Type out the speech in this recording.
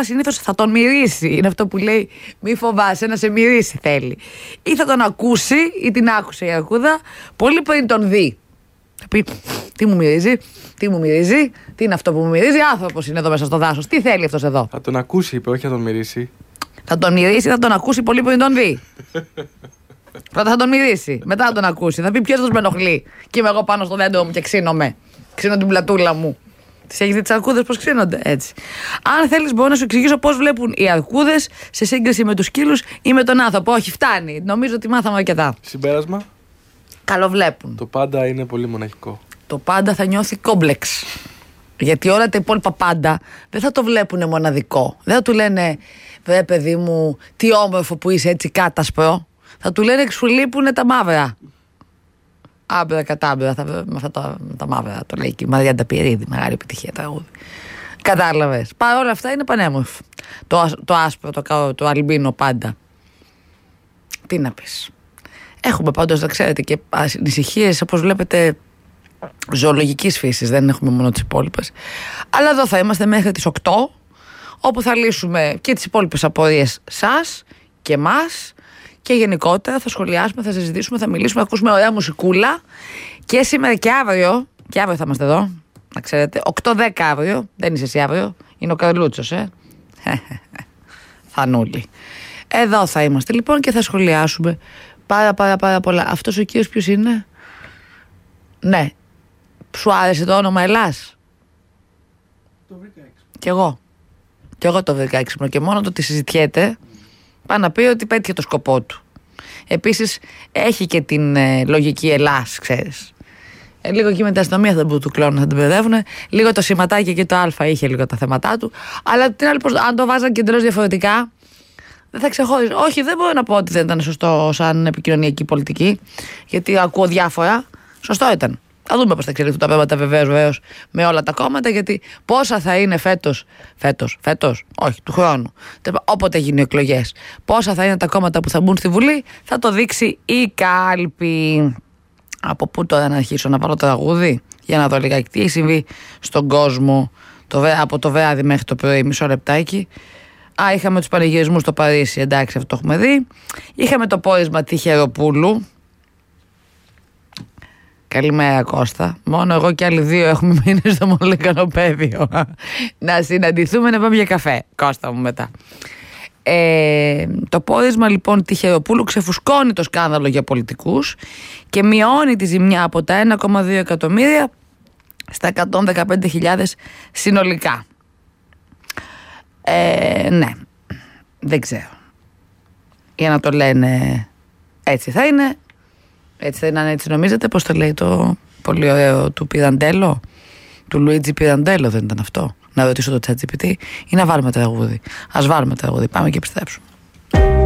τώρα συνήθως θα τον μυρίσει. Είναι αυτό που λέει μη φοβάσαι, να σε μυρίσει θέλει. Ή θα τον ακούσει ή την άκουσε η αρκούδα πολύ πριν τον δει. Θα πει τι μου μυρίζει, τι μου μυρίζει, τι είναι αυτό που μου μυρίζει, άνθρωπος είναι εδώ μέσα στο δάσος, τι θέλει αυτός εδώ. Θα τον ακούσει, είπε, όχι θα τον μυρίσει. Θα τον μυρίσει, θα τον ακούσει πολύ πριν τον δει. Πρώτα θα τον μυρίσει, μετά θα τον ακούσει. Θα πει ποιος με ενοχλεί. Και είμαι εγώ πάνω στο δέντρο μου και ξύνομαι. Ξύνω την πλατούλα μου. Τις έχεις δει τις αρκούδες πώς ξύνονται? Έτσι. Αν θέλεις, μπορώ να σου εξηγήσω πώς βλέπουν οι αρκούδες σε σύγκριση με τους σκύλους ή με τον άνθρωπο. Όχι, φτάνει. Νομίζω ότι μάθαμε αρκετά. Συμπέρασμα. Καλοβλέπουν. Το πάντα είναι πολύ μοναχικό. Το πάντα θα νιώθει κόμπλεξ. Γιατί όλα τα υπόλοιπα πάντα δεν θα το βλέπουν μοναδικό. Δεν θα του λένε βρε παιδί μου, τι όμορφο που είσαι έτσι κάτασπρο. Θα του λένε σου λείπουνε τα μαύρα. Άμπρα κατάμπρα, με αυτά τα μαύρα το λέει και η Μαρία Νταπιερίδη, μεγάλη επιτυχία τραγούδι. Κατάλαβες. Παρ' όλα αυτά είναι πανέμορφο. Το άσπρο, το αλμπίνο πάντα. Τι να πεις. Έχουμε πάντως, να ξέρετε, και ανησυχίες όπως βλέπετε ζωολογικής φύσης, δεν έχουμε μόνο τις υπόλοιπες. Αλλά εδώ θα είμαστε μέχρι τις 8, όπου θα λύσουμε και τις υπόλοιπες απορίες σας και εμάς. Και γενικότερα θα σχολιάσουμε, θα συζητήσουμε, θα μιλήσουμε, θα ακούσουμε ωραία μουσικούλα. Και σήμερα και αύριο θα είμαστε εδώ, να ξέρετε, 8-10 αύριο, δεν είσαι εσύ αύριο, είναι ο Καρλούτσος, Θανούλη. Εδώ θα είμαστε λοιπόν και θα σχολιάσουμε πάρα πολλά. Αυτός ο κύριος ποιος είναι? Ναι, σου άρεσε το όνομα Ελλάς? Το βρήκα έξυπνο. Κι εγώ το βρήκα έξυπνο και μόνο το ότι συζητιέται πάει να πει ότι πέτυχε το σκοπό του. Επίσης έχει και την λογική Ελλάς, ξέρεις. Λίγο εκεί με την αστυνομία θα του κλώνουν, θα την παιδεύουν. Λίγο το σηματάκι και το Α είχε λίγο τα θέματά του. Αλλά την άλλη, αν το βάζαν και εντελώς διαφορετικά, δεν θα ξεχώριζε. Όχι, δεν μπορώ να πω ότι δεν ήταν σωστό σαν επικοινωνιακή πολιτική, γιατί ακούω διάφορα. Σωστό ήταν. Θα δούμε πώς θα εξελιχθούν τα πράγματα βεβαίως με όλα τα κόμματα, γιατί πόσα θα είναι φέτος, όχι, του χρόνου, όποτε γίνουν οι εκλογές, πόσα θα είναι τα κόμματα που θα μπουν στη Βουλή, θα το δείξει η κάλπη. Από πού τώρα να αρχίσω να βάλω τραγούδι, για να δω λιγάκι τι έχει συμβεί στον κόσμο από το βράδυ μέχρι το πρωί, μισό λεπτάκι. Είχαμε τους πανηγυρισμούς στο Παρίσι, εντάξει, αυτό το έχουμε δει. Είχαμε το πόρισμα Τυχεροπούλου. Καλημέρα Κώστα. Μόνο εγώ και άλλοι δύο έχουμε μείνει στο Μολυκανοπαίδιο. Να συναντηθούμε να πάμε για καφέ. Κώστα μου μετά. Το πόρισμα λοιπόν Τυχεροπούλου ξεφουσκώνει το σκάνδαλο για πολιτικούς και μειώνει τη ζημιά από τα 1,2 εκατομμύρια στα 115.000 συνολικά. Ναι, δεν ξέρω. Για να το λένε έτσι θα είναι. Έτσι θα είναι, έτσι νομίζετε? Πώς το λέει το πολύ ωραίο του Πιραντέλο, του Λουίτζι Πιραντέλο, δεν ήταν αυτό? Να ρωτήσω το ChatGPT ή να βάλουμε τραγούδι? Ας βάλουμε τραγούδι, πάμε και επιστρέψουμε.